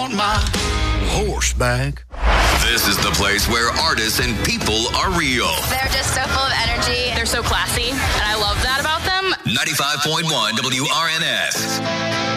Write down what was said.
want my horse back. This is the place where artists and people are real. They're just so full of energy. They're so classy, and I love that about them. 95.1 WRNS.